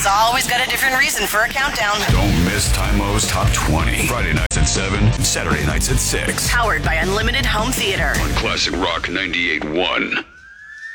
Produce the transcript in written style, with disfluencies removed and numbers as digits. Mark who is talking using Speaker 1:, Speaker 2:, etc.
Speaker 1: Tymo's always got a different reason for a countdown.
Speaker 2: Don't miss Tymo's Top 20. Friday nights at 7, Saturday nights at 6.
Speaker 1: Powered by Unlimited Home Theater.
Speaker 2: On Classic Rock 98.1.